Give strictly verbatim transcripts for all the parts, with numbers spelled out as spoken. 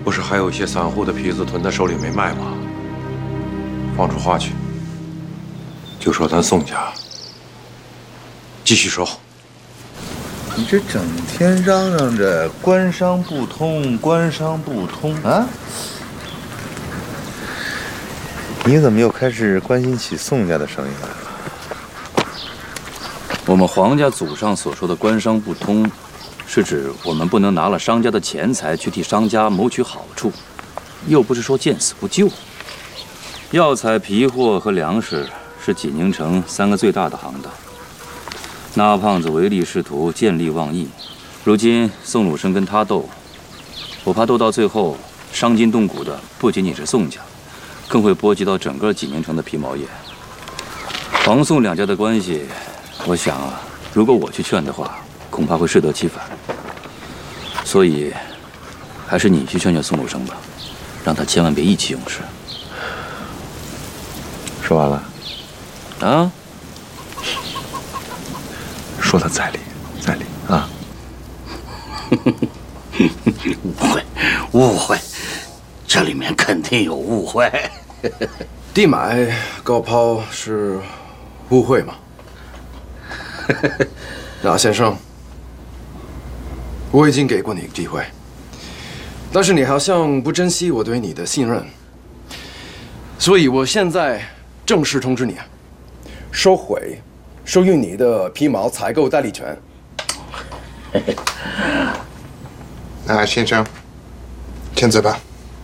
不是还有一些散户的皮子囤在手里没卖吗？放出话去，就说咱宋家继续收。 你这整天嚷嚷着官商不通，官商不通啊！你怎么又开始关心起宋家的生意来了？ 我们皇家祖上所说的官商不通，是指我们不能拿了商家的钱财去替商家谋取好处，又不是说见死不救。药材、皮货和粮食是济宁城三个最大的行当。那胖子唯利是图，见利忘义。如今宋鲁生跟他斗，我怕斗到最后，伤筋动骨的不仅仅是宋家，更会波及到整个济宁城的皮毛业。黄宋两家的关系，我想啊，如果我去劝的话，恐怕会适得其反。所以，还是你去劝劝宋鲁生吧，让他千万别意气用事。 说完了。 啊？ 说的在理，在理啊！ 误会，误会，这里面肯定有误会。 地买高抛是误会吗？那先生，我已经给过你机会，但是你好像不珍惜我对你的信任，所以我现在正式通知你，收回属于你的皮毛采购代理权。 那先生，签字吧。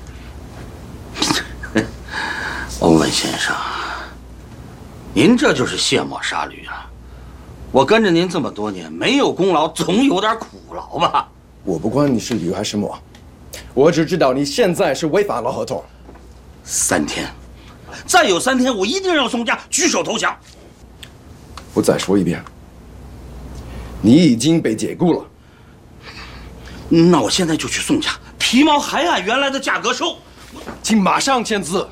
翁文先生，您这就是卸磨杀驴啊！我跟着您这么多年，没有功劳总有点苦劳吧？ 我不管你是驴还是磨，我只知道你现在是违反了合同。 三天，再有三天，我一定让宋家举手投降。 我再说一遍，你已经被解雇了。 那我现在就去宋家，皮毛还按原来的价格收， 请马上签字。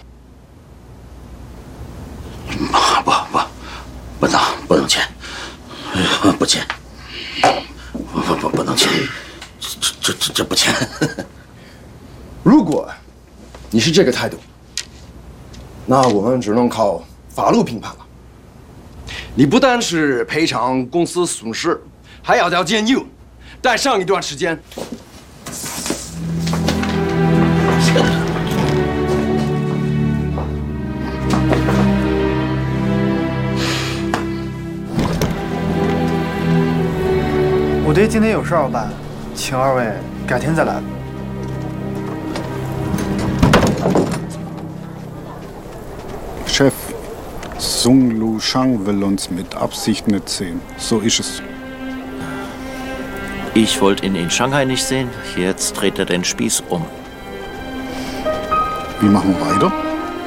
不不，不能不能签，不签，不不不不能签，这这这这不签。 如果你是这个态度，那我们只能靠法律评判了。你不但是赔偿公司损失，还要交监狱，待上一段时间。 我爹今天有事要办，请二位改天再来。 Chef, Song Lushang will uns mit Absicht nicht sehen. So ist es. Ich wollte ihn in Shanghai nicht sehen, jetzt dreht er den Spieß um. Wie machen wir weiter?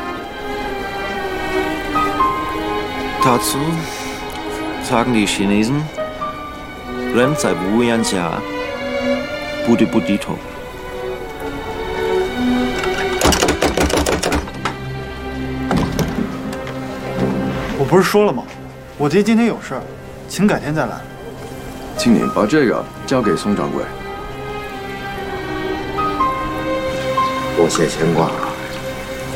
Dazu sagen die Chinesen, Ren在无言家不得不低头。 我不是说了吗？我爹今天有事儿，请改天再来。 请你把这个交给宋掌柜。 多谢牵挂。